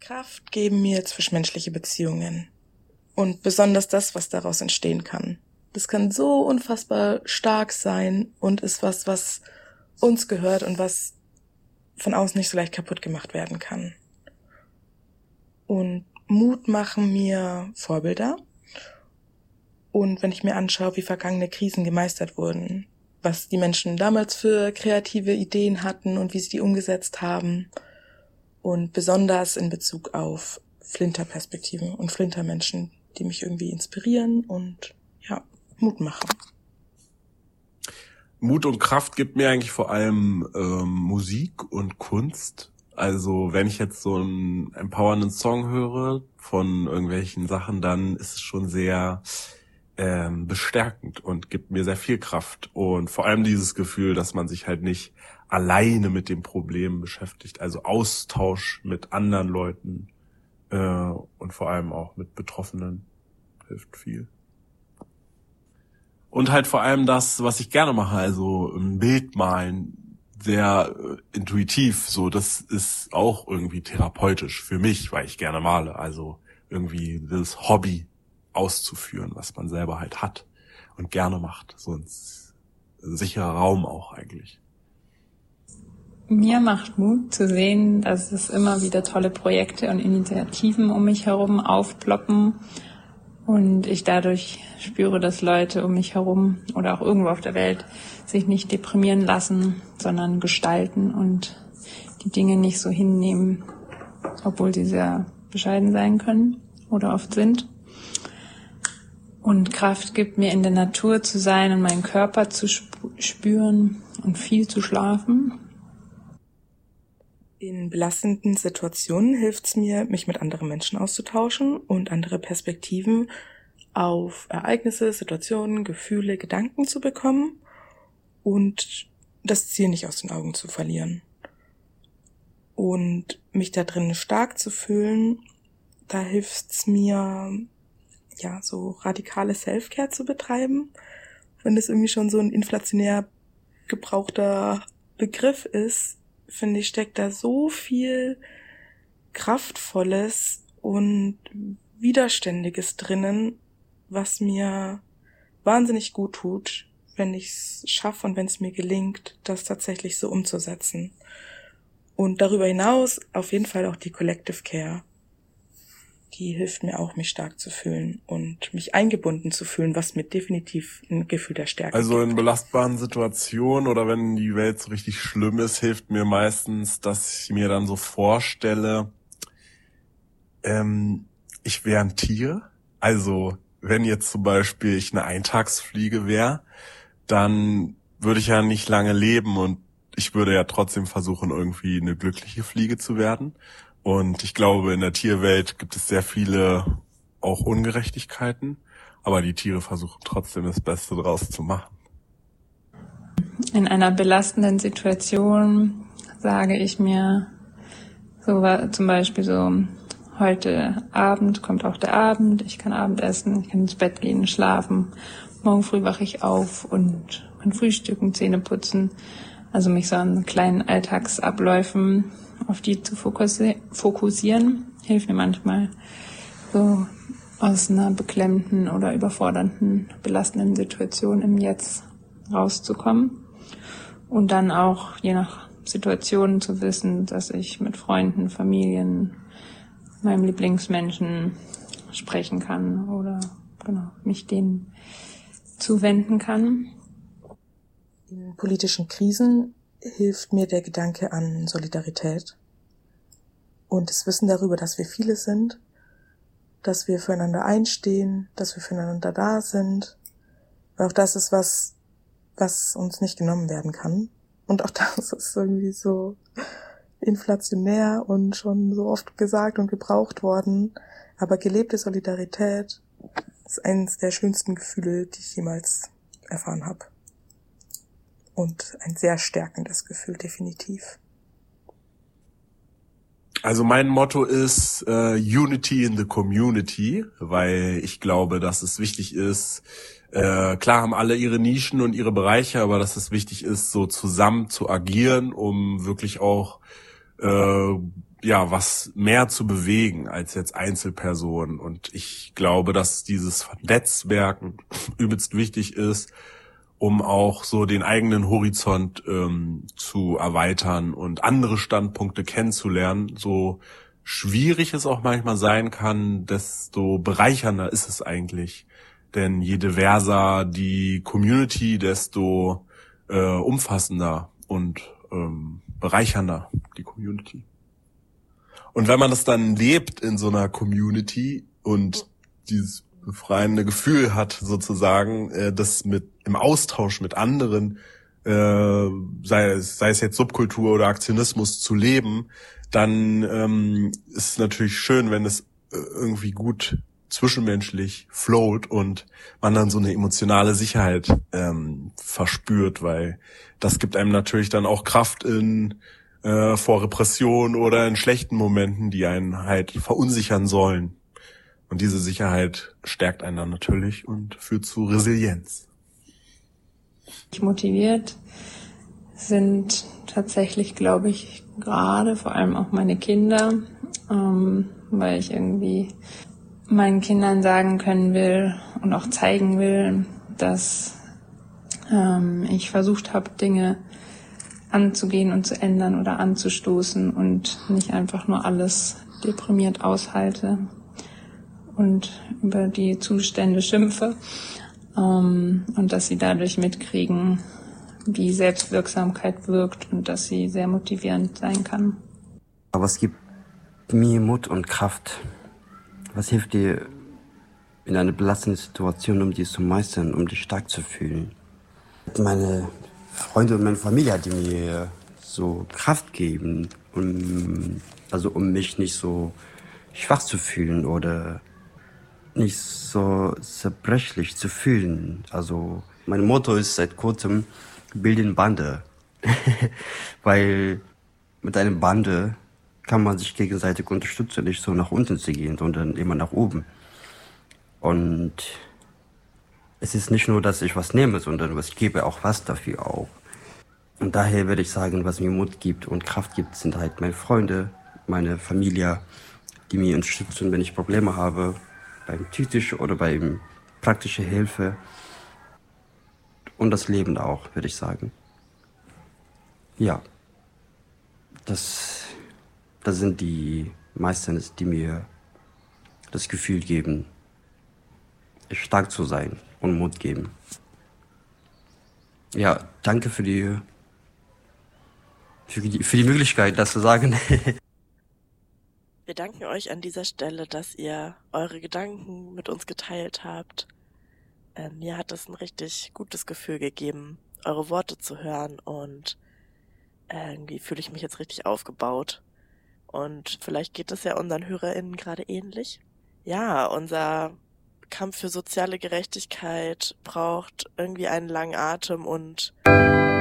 Kraft geben mir zwischenmenschliche Beziehungen und besonders das, was daraus entstehen kann. Das kann so unfassbar stark sein und ist was uns gehört und was von außen nicht so leicht kaputt gemacht werden kann. Und Mut machen mir Vorbilder. Und wenn ich mir anschaue, wie vergangene Krisen gemeistert wurden, was die Menschen damals für kreative Ideen hatten und wie sie die umgesetzt haben, und besonders in Bezug auf Flinterperspektiven und Flintermenschen, die mich irgendwie inspirieren und ja, Mut machen. Mut und Kraft gibt mir eigentlich vor allem Musik und Kunst. Also wenn ich jetzt so einen empowernden Song höre von irgendwelchen Sachen, dann ist es schon sehr bestärkend und gibt mir sehr viel Kraft. Und vor allem dieses Gefühl, dass man sich halt nicht alleine mit dem Problem beschäftigt. Also Austausch mit anderen Leuten und vor allem auch mit Betroffenen hilft viel. Und halt vor allem das, was ich gerne mache, also ein Bild malen, sehr intuitiv, so, das ist auch irgendwie therapeutisch für mich, weil ich gerne male, also irgendwie das Hobby auszuführen, was man selber halt hat und gerne macht, so ein sicherer Raum auch eigentlich. Mir macht Mut zu sehen, dass es immer wieder tolle Projekte und Initiativen um mich herum aufploppen und ich dadurch spüre, dass Leute um mich herum oder auch irgendwo auf der Welt sich nicht deprimieren lassen, sondern gestalten und die Dinge nicht so hinnehmen, obwohl sie sehr bescheiden sein können oder oft sind. Und Kraft gibt mir, in der Natur zu sein und meinen Körper zu spüren und viel zu schlafen. In belastenden Situationen hilft es mir, mich mit anderen Menschen auszutauschen und andere Perspektiven auf Ereignisse, Situationen, Gefühle, Gedanken zu bekommen und das Ziel nicht aus den Augen zu verlieren. Und mich da drin stark zu fühlen, da hilft es mir, ja, so radikale Self-Care zu betreiben. Wenn das irgendwie schon so ein inflationär gebrauchter Begriff ist, finde ich, steckt da so viel Kraftvolles und Widerständiges drinnen, was mir wahnsinnig gut tut, wenn ich es schaffe und wenn es mir gelingt, das tatsächlich so umzusetzen. Und darüber hinaus auf jeden Fall auch die Collective Care. Die hilft mir auch, mich stark zu fühlen und mich eingebunden zu fühlen, was mir definitiv ein Gefühl der Stärke Also gibt. in belastbaren Situationen oder wenn die Welt so richtig schlimm ist, hilft mir meistens, dass ich mir dann so vorstelle, ich wäre ein Tier. Also wenn jetzt zum Beispiel ich eine Eintagsfliege wäre, dann würde ich ja nicht lange leben und ich würde ja trotzdem versuchen, irgendwie eine glückliche Fliege zu werden. Und ich glaube, in der Tierwelt gibt es sehr viele auch Ungerechtigkeiten, aber die Tiere versuchen trotzdem das Beste draus zu machen. In einer belastenden Situation sage ich mir, so zum Beispiel so, heute Abend kommt auch der Abend, ich kann Abend essen, ich kann ins Bett gehen, schlafen, morgen früh wache ich auf und kann frühstücken, Zähne putzen, also mich so an kleinen Alltagsabläufen auf die zu fokussieren, hilft mir manchmal, so aus einer beklemmenden oder überfordernden, belastenden Situation im Jetzt rauszukommen. Und dann auch je nach Situation zu wissen, dass ich mit Freunden, Familien, meinem Lieblingsmenschen sprechen kann oder mich denen zuwenden kann. In politischen Krisen hilft mir der Gedanke an Solidarität und das Wissen darüber, dass wir viele sind, dass wir füreinander einstehen, dass wir füreinander da sind. Weil auch das ist was uns nicht genommen werden kann. Und auch das ist irgendwie so inflationär und schon so oft gesagt und gebraucht worden. Aber gelebte Solidarität ist eines der schönsten Gefühle, die ich jemals erfahren habe. Und ein sehr stärkendes Gefühl, definitiv. Also mein Motto ist Unity in the Community, weil ich glaube, dass es wichtig ist, klar haben alle ihre Nischen und ihre Bereiche, aber dass es wichtig ist, so zusammen zu agieren, um wirklich auch ja, was mehr zu bewegen als jetzt Einzelpersonen. Und ich glaube, dass dieses Netzwerken übelst wichtig ist, um auch so den eigenen Horizont zu erweitern und andere Standpunkte kennenzulernen. So schwierig es auch manchmal sein kann, desto bereichernder ist es eigentlich. Denn je diverser die Community, desto umfassender und bereichernder die Community. Und wenn man das dann lebt in so einer Community und dieses befreiende Gefühl hat, sozusagen, das mit im Austausch mit anderen, sei es jetzt Subkultur oder Aktionismus zu leben, dann ist es natürlich schön, wenn es irgendwie gut zwischenmenschlich float und man dann so eine emotionale Sicherheit verspürt, weil das gibt einem natürlich dann auch Kraft vor Repression oder in schlechten Momenten, die einen halt verunsichern sollen. Und diese Sicherheit stärkt einen dann natürlich und führt zu Resilienz. Motiviert sind tatsächlich, glaube ich, gerade vor allem auch meine Kinder, weil ich irgendwie meinen Kindern sagen können will und auch zeigen will, dass ich versucht habe, Dinge anzugehen und zu ändern oder anzustoßen und nicht einfach nur alles deprimiert aushalte und über die Zustände schimpfe, und dass sie dadurch mitkriegen, wie Selbstwirksamkeit wirkt und dass sie sehr motivierend sein kann. Aber es gibt mir Mut und Kraft. Was hilft dir in einer belastenden Situation, um die zu meistern, um dich stark zu fühlen? Meine Freunde und meine Familie, die mir so Kraft geben, um mich nicht so schwach zu fühlen oder nicht so zerbrechlich zu fühlen. Also mein Motto ist seit kurzem, bilden Bande. Weil mit einer Bande kann man sich gegenseitig unterstützen, nicht so nach unten zu gehen, sondern immer nach oben. Und es ist nicht nur, dass ich was nehme, sondern ich gebe auch was dafür auch. Und daher würde ich sagen, was mir Mut gibt und Kraft gibt, sind halt meine Freunde, meine Familie, die mir unterstützen, wenn ich Probleme habe, beim Psychisch oder beim praktische Hilfe. Und das Leben auch, würde ich sagen. Ja, das sind die meisten, die mir das Gefühl geben, stark zu sein und Mut geben. Ja, danke für die Möglichkeit, das zu sagen. Wir danken euch an dieser Stelle, dass ihr eure Gedanken mit uns geteilt habt. Mir hat es ein richtig gutes Gefühl gegeben, eure Worte zu hören und irgendwie fühle ich mich jetzt richtig aufgebaut. Und vielleicht geht es ja unseren HörerInnen gerade ähnlich. Ja, unser Kampf für soziale Gerechtigkeit braucht irgendwie einen langen Atem und